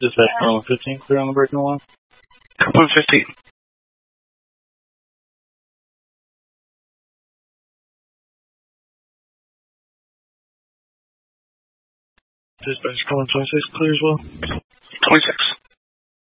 Dispatch 115, clear on the breaking line. 115. Dispatch 126, clear as well. 26.